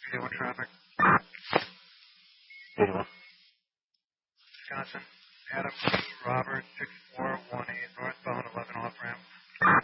81 traffic. Anyone? Johnson, Adam, Robert, 6418, northbound 11 off ramp.